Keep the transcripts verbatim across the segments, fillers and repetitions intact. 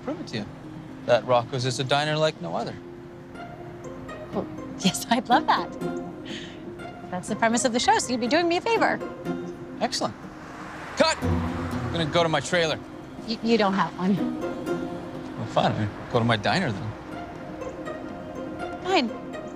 prove it to you. That Rocco's is a diner like no other. Well, yes, I'd love that. That's the premise of the show, so you'd be doing me a favor. Excellent. Cut! I'm gonna go to my trailer. Y you don't have one. Well, fine. I'll go to my diner then. Fine.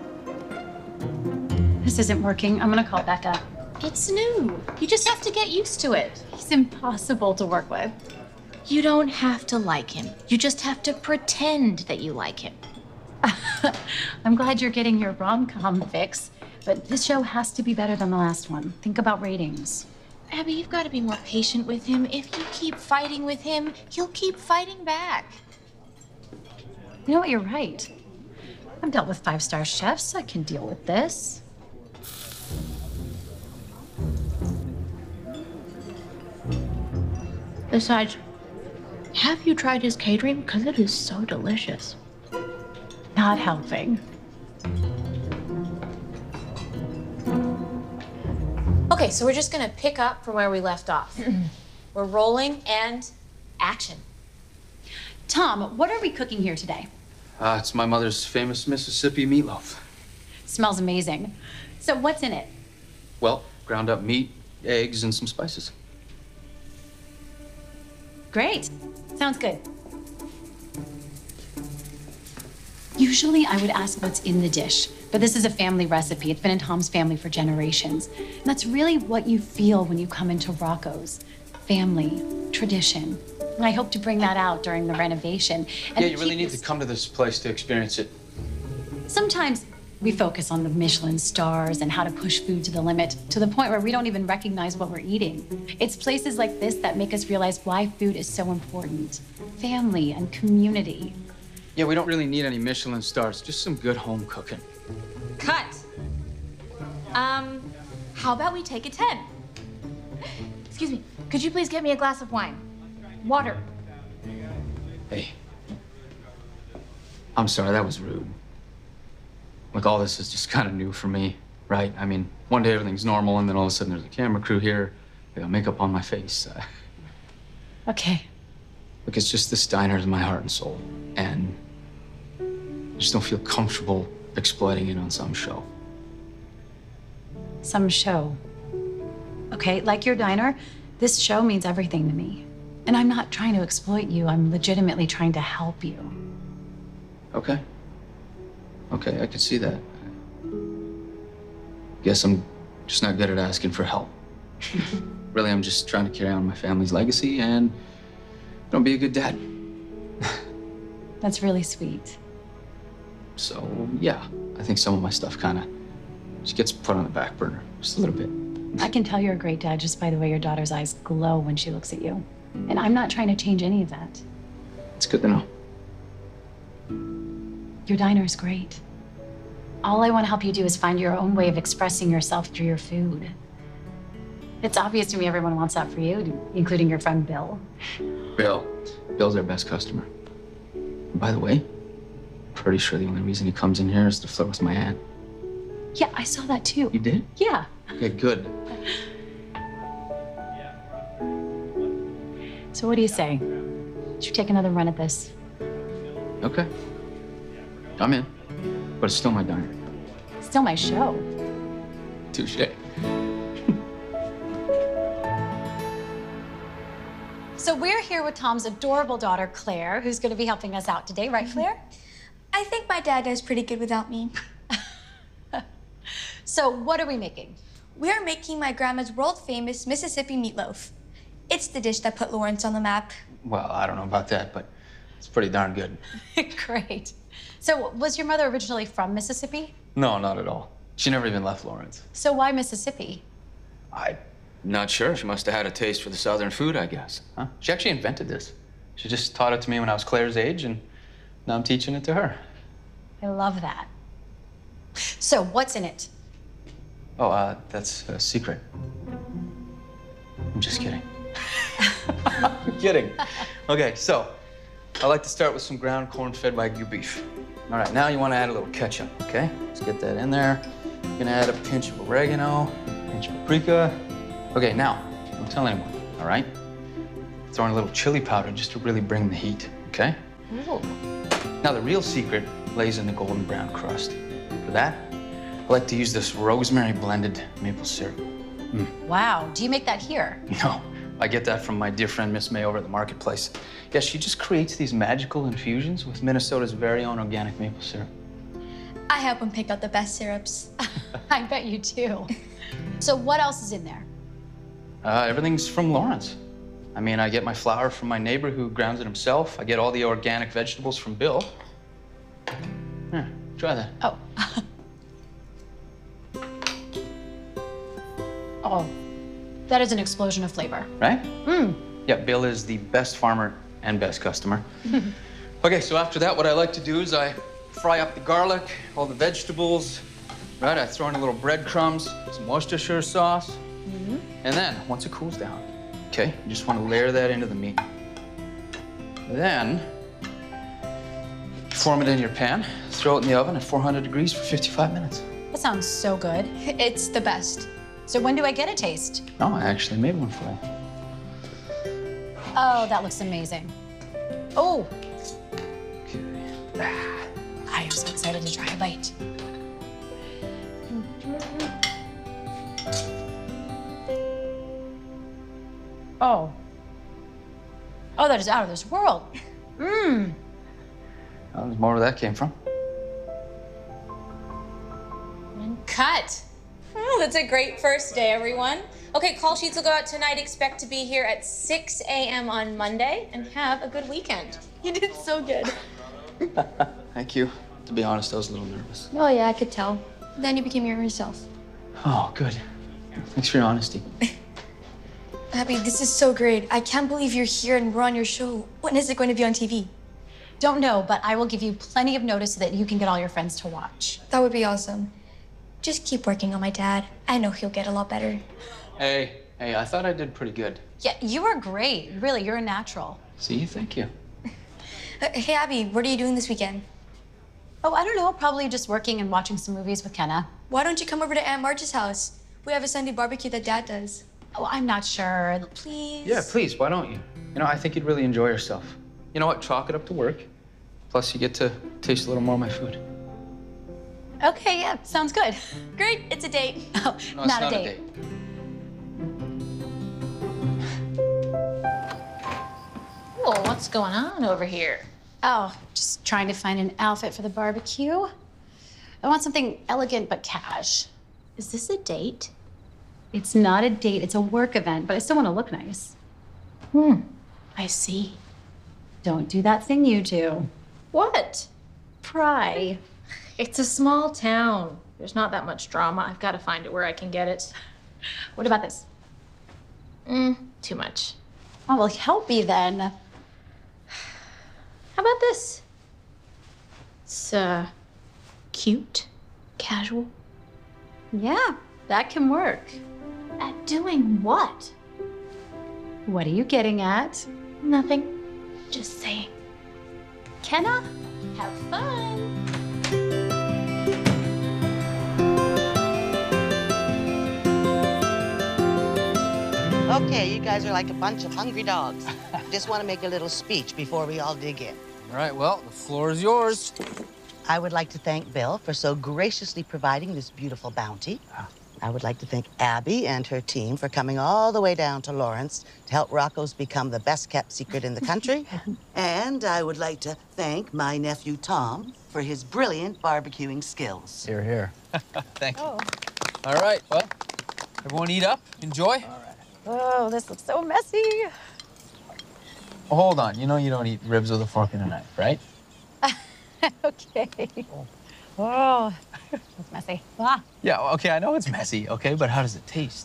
This isn't working. I'm gonna call Becca. It's new. You just have to get used to it. He's impossible to work with. You don't have to like him. You just have to pretend that you like him. I'm glad you're getting your rom-com fix, but this show has to be better than the last one. Think about ratings. Abby, you've got to be more patient with him. If you keep fighting with him, he'll keep fighting back. You know what? You're right. I've dealt with five-star chefs. I can deal with this. Besides, have you tried his catering? Because it is so delicious. Not helping. Okay, so we're just gonna pick up from where we left off. We're rolling and action. Tom, what are we cooking here today? Uh, it's my mother's famous Mississippi meatloaf. Smells amazing. So what's in it? Well, ground up meat, eggs, and some spices. Great. Sounds good. Usually I would ask what's in the dish, but this is a family recipe. It's been in Tom's family for generations. And that's really what you feel when you come into Rocco's. Family, tradition. And I hope to bring that out during the renovation. And Yeah, you really keep need this- to come to this place to experience it. Sometimes we focus on the Michelin stars and how to push food to the limit, to the point where we don't even recognize what we're eating. It's places like this that make us realize why food is so important. Family and community. Yeah, we don't really need any Michelin stars, just some good home cooking. Cut. Um, how about we take a ten? Excuse me, could you please get me a glass of wine? Water. Hey, I'm sorry, that was rude. Like, all this is just kind of new for me, right? I mean, one day everything's normal, and then all of a sudden there's a camera crew here. They got makeup on my face. Uh, Okay. look, it's just this diner is my heart and soul, and I just don't feel comfortable exploiting it on some show. Some show. Okay, like your diner, this show means everything to me. And I'm not trying to exploit you. I'm legitimately trying to help you. Okay. Okay, I can see that. Guess I'm just not good at asking for help. Really, I'm just trying to carry on my family's legacy and, you know, be a good dad. That's really sweet. So, yeah, I think some of my stuff kind of just gets put on the back burner, just a little bit. I can tell you're a great dad just by the way your daughter's eyes glow when she looks at you. And I'm not trying to change any of that. It's good to know. Your diner is great. All I want to help you do is find your own way of expressing yourself through your food. It's obvious to me everyone wants that for you, including your friend Bill. Bill. Bill's our best customer. And by the way, I'm pretty sure the only reason he comes in here is to flirt with my aunt. Yeah, I saw that too. You did? Yeah. Okay, good. So what do you say? Should we take another run at this? Okay. I'm in. But it's still my diner. Still my show. Touche. So we're here with Tom's adorable daughter, Claire, who's going to be helping us out today, right, Claire? I think my dad does pretty good without me. So what are we making? We are making my grandma's world-famous Mississippi meatloaf. It's the dish that put Lawrence on the map. Well, I don't know about that, but it's pretty darn good. Great. So was your mother originally from Mississippi? No, not at all. She never even left Lawrence. So why Mississippi? I'm not sure. She must have had a taste for the Southern food, I guess. Huh? She actually invented this. She just taught it to me when I was Claire's age, and now I'm teaching it to her. I love that. So what's in it? Oh, uh, that's a secret. I'm just kidding. I'm kidding. Okay, so I like to start with some ground corn-fed Wagyu beef. All right, now you want to add a little ketchup, okay? Let's get that in there. You're gonna add a pinch of oregano, a pinch of paprika. Okay, now, don't tell anyone, all right? Throw in a little chili powder just to really bring the heat, okay? Ooh. Now, the real secret lays in the golden brown crust. For that, I like to use this rosemary blended maple syrup. Wow, do you make that here? No, I get that from my dear friend Miss May over at the marketplace. Yeah, she just creates these magical infusions with Minnesota's very own organic maple syrup. I help him pick out the best syrups. I bet you do. So what else is in there? Uh, everything's from Lawrence. I mean, I get my flour from my neighbor who grounds it himself. I get all the organic vegetables from Bill. Here, try that. Oh. Oh, that is an explosion of flavor. Right? Mmm. Yeah, Bill is the best farmer and best customer. Okay, so after that, what I like to do is I fry up the garlic, all the vegetables, right? I throw in a little breadcrumbs, some Worcestershire sauce. Mm-hmm. And then, once it cools down, okay, you just want to layer that into the meat. Then, form it in your pan, throw it in the oven at four hundred degrees for fifty-five minutes. That sounds so good. It's the best. So when do I get a taste? Oh, I actually made one for you. Oh, that looks amazing. Oh, Okay. I am so excited to try a bite. Oh. Oh, that is out of this world. Mmm. Well, there's more where that came from. And cut. Oh, that's a great first day, everyone. Okay, call sheets will go out tonight. Expect to be here at six a m on Monday, and have a good weekend. You did so good. Thank you. To be honest, I was a little nervous. Oh, yeah, I could tell. Then you became your yourself. Oh, good. Thanks for your honesty. Abby, this is so great. I can't believe you're here and we're on your show. When is it going to be on T V? Don't know, but I will give you plenty of notice so that you can get all your friends to watch. That would be awesome. Just keep working on my dad. I know he'll get a lot better. Hey, hey, I thought I did pretty good. Yeah, you are great. Really, you're a natural. See, thank you. Uh, hey, Abby, what are you doing this weekend? Oh, I don't know. Probably just working and watching some movies with Kenna. Why don't you come over to Aunt Marge's house? We have a Sunday barbecue that Dad does. Oh, I'm not sure. Please? Yeah, please, why don't you? You know, I think you'd really enjoy yourself. You know what? Chalk it up to work. Plus, you get to taste a little more of my food. Okay, yeah, sounds good. Great, it's a date. Oh, No, it's not, not a a date. date. Whoa, what's going on over here? Oh, just trying to find an outfit for the barbecue. I want something elegant but cash. Is this a date? It's not a date, it's a work event, but I still want to look nice. Hmm, I see. Don't do that thing you do. What? Pry. It's a small town. There's not that much drama. I've got to find it where I can get it. What about this? Mm, too much. Oh, well, help me then. How about this? It's, uh, cute, casual. Yeah, that can work. At doing what? What are you getting at? Nothing. Just saying. Kenna, have fun. Okay, you guys are like a bunch of hungry dogs. Just want to make a little speech before we all dig in. All right, well, the floor is yours. I would like to thank Bill for so graciously providing this beautiful bounty. I would like to thank Abby and her team for coming all the way down to Lawrence to help Rocco's become the best-kept secret in the country. And I would like to thank my nephew, Tom, for his brilliant barbecuing skills. Here, here. Thank you. All right, well, everyone eat up, enjoy. All right. Oh, this looks so messy. Oh, hold on, you know you don't eat ribs with a fork and a knife, right? Okay. Oh, that's messy. Ah. Yeah, okay, I know it's messy, okay, but how does it taste?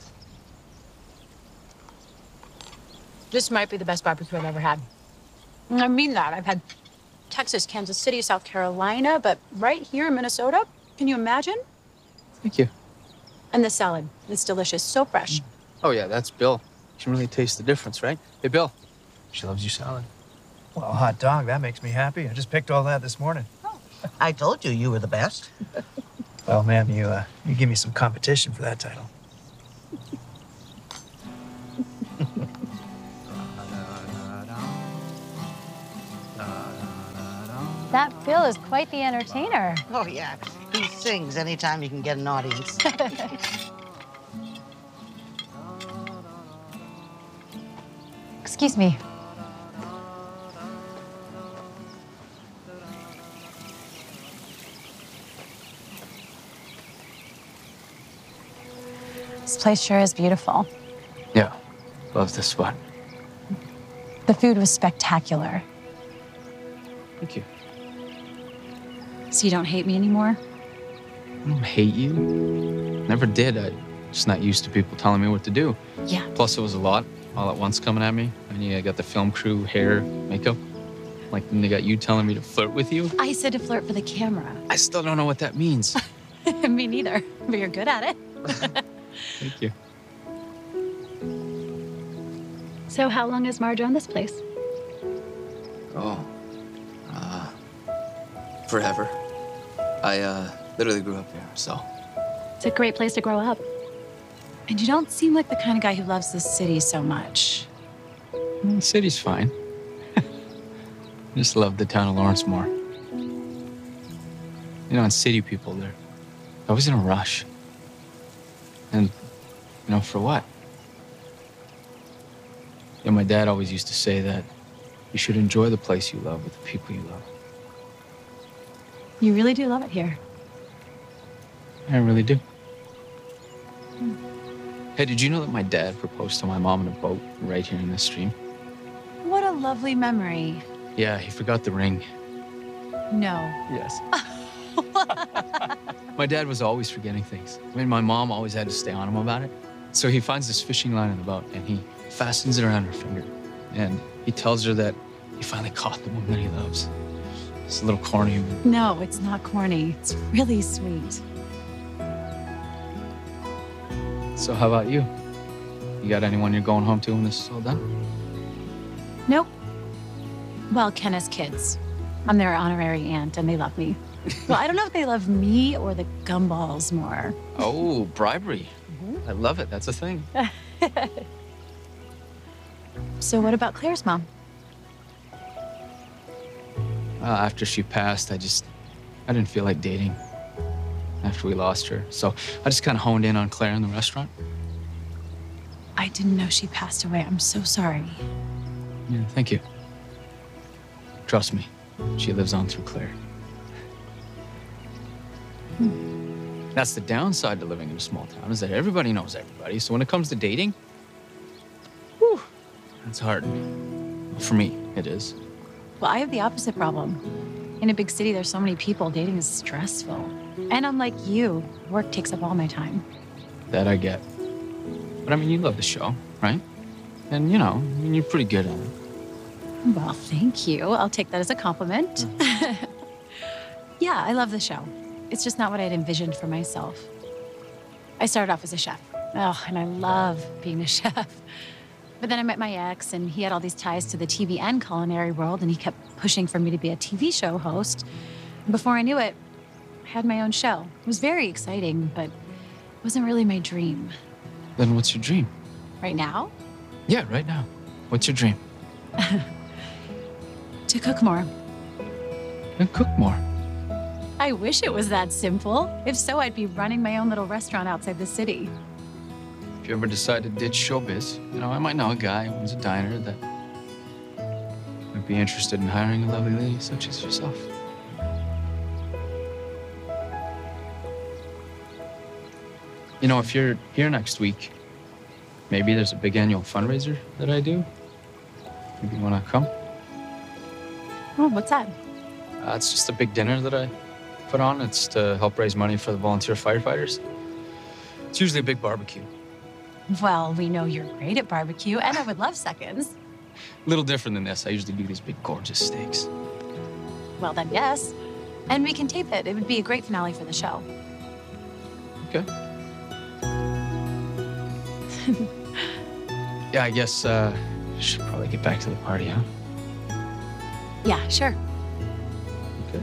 This might be the best barbecue I've ever had. And I mean that. I've had Texas, Kansas City, South Carolina, but right here in Minnesota, can you imagine? Thank you. And the salad, it's delicious, so fresh. Oh, yeah, that's Bill. You can really taste the difference, right? Hey, Bill. She loves your salad. Well, hot dog, that makes me happy. I just picked all that this morning. I told you you were the best. Well, ma'am, you, uh, you give me some competition for that title. That Bill is quite the entertainer. Oh, yeah. He sings anytime he can get an audience. Excuse me. This place sure is beautiful. Yeah, love this spot. The food was spectacular. Thank you. So you don't hate me anymore? I don't hate you. Never did. I'm just not used to people telling me what to do. Yeah. Plus, it was a lot all at once coming at me. And yeah, I got the film crew, hair, makeup. Like, then they got you telling me to flirt with you. I said to flirt for the camera. I still don't know what that means. Me neither, but you're good at it. Thank you. So how long has Marge owned this place? Oh, uh, forever. I uh, literally grew up there, so. It's a great place to grow up. And you don't seem like the kind of guy who loves the city so much. Well, the city's fine. I just love the town of Lawrence more. You know, and city people, they're always in a rush. And, you know, for what? Yeah, my dad always used to say that you should enjoy the place you love with the people you love. You really do love it here. I really do. Hmm. Hey, did you know that my dad proposed to my mom in a boat right here in this stream? What a lovely memory. Yeah, he forgot the ring. No. Yes. My dad was always forgetting things. I mean, my mom always had to stay on him about it. So he finds this fishing line in the boat and he fastens it around her finger. And he tells her that he finally caught the woman that he loves. It's a little corny, but... No, it's not corny. It's really sweet. So how about you? You got anyone you're going home to when this is all done? Nope. Well, Ken has kids. I'm their honorary aunt, and they love me. Well, I don't know if they love me or the gumballs more. Oh, bribery. Mm-hmm. I love it. That's a thing. So what about Claire's mom? Uh, after she passed, I just, I didn't feel like dating after we lost her. So I just kind of honed in on Claire in the restaurant. I didn't know she passed away. I'm so sorry. Yeah, thank you. Trust me, she lives on through Claire. Hmm. That's the downside to living in a small town, is that everybody knows everybody. So when it comes to dating, whew, it's hard. For me, it is. Well, I have the opposite problem. In a big city, there's so many people. Dating is stressful. And unlike you, work takes up all my time. That I get. But I mean, you love the show, right? And you know, I mean, you're pretty good at it. Well, thank you. I'll take that as a compliment. Mm. Yeah, I love the show. It's just not what I'd envisioned for myself. I started off as a chef. Oh, and I love being a chef. But then I met my ex, and he had all these ties to the T V and culinary world, and he kept pushing for me to be a T V show host. And before I knew it, I had my own show. It was very exciting, but it wasn't really my dream. Then what's your dream? Right now? Yeah, right now. What's your dream? To cook more. And cook more. I wish it was that simple. If so, I'd be running my own little restaurant outside the city. If you ever decide to ditch showbiz, you know, I might know a guy who owns a diner that might be interested in hiring a lovely lady such as yourself. You know, if you're here next week, maybe there's a big annual fundraiser that I do. Maybe you want to come? Oh, what's that? Uh, it's just a big dinner that I put on. It's to help raise money for the volunteer firefighters. It's usually a big barbecue. Well, we know you're great at barbecue, and I would love seconds. A little different than this. I usually do these big, gorgeous steaks. Well, then, yes. And we can tape it. It would be a great finale for the show. Okay. Yeah, I guess uh, I should probably get back to the party, huh? Yeah, sure. Okay.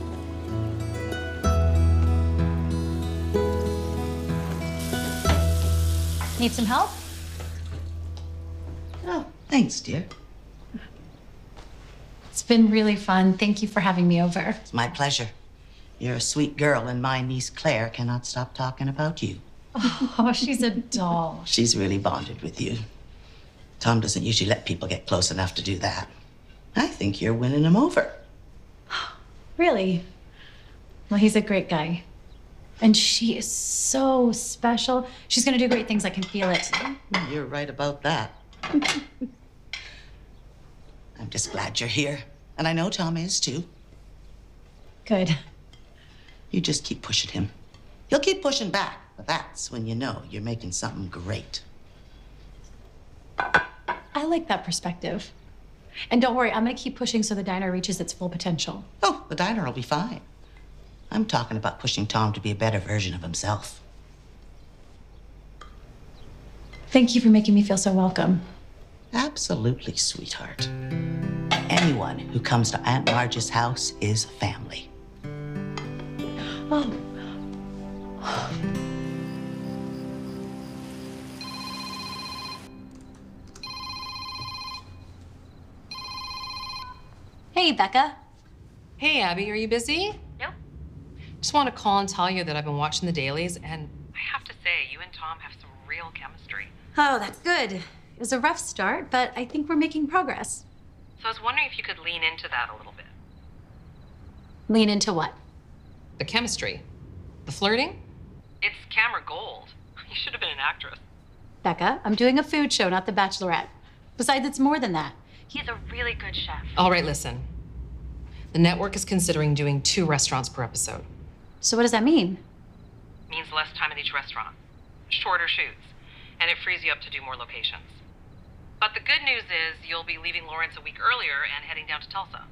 Need some help? Oh, thanks, dear. It's been really fun. Thank you for having me over. It's my pleasure. You're a sweet girl, and my niece Claire cannot stop talking about you. Oh, she's a doll. She's really bonded with you. Tom doesn't usually let people get close enough to do that. I think you're winning him over. Really? Well, he's a great guy. And she is so special. She's gonna do great things. I can feel it. You're right about that. I'm just glad you're here. And I know Tom is too. Good. You just keep pushing him. He'll keep pushing back, but that's when you know you're making something great. I like that perspective. And don't worry, I'm gonna keep pushing so the diner reaches its full potential. Oh, the diner will be fine. I'm talking about pushing Tom to be a better version of himself. Thank you for making me feel so welcome. Absolutely, sweetheart. Anyone who comes to Aunt Marge's house is family. Oh. Hey, Becca. Hey, Abby, are you busy? Nope. Just want to call and tell you that I've been watching the dailies, and I have to say, you and Tom have some real chemistry. Oh, that's good. It was a rough start, but I think we're making progress. So I was wondering if you could lean into that a little bit. Lean into what? The chemistry. The flirting? It's camera gold. You should have been an actress. Becca, I'm doing a food show, not The Bachelorette. Besides, it's more than that. He's a really good chef. All right, listen. The network is considering doing two restaurants per episode. So what does that mean? Means less time at each restaurant, shorter shoots, and it frees you up to do more locations. But the good news is you'll be leaving Lawrence a week earlier and heading down to Tulsa.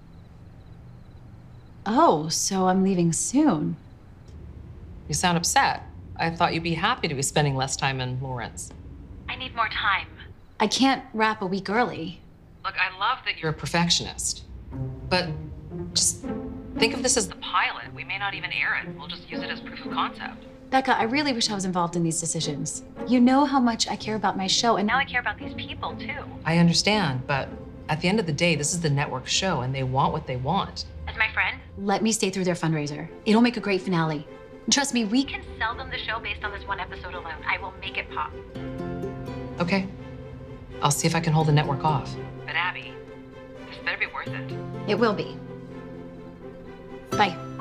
Oh, so I'm leaving soon. You sound upset. I thought you'd be happy to be spending less time in Lawrence. I need more time. I can't wrap a week early. Look, I love that you're a perfectionist, but just think of this as the pilot. We may not even air it. We'll just use it as proof of concept. Becca, I really wish I was involved in these decisions. You know how much I care about my show, and now I care about these people, too. I understand, but at the end of the day, this is the network show, and they want what they want. As my friend, Let me stay through their fundraiser. It'll make a great finale. And trust me, we we can sell them the show based on this one episode alone. I will make it pop. Okay. I'll see if I can hold the network off. But Abby, this better be worth it. It will be. Bye.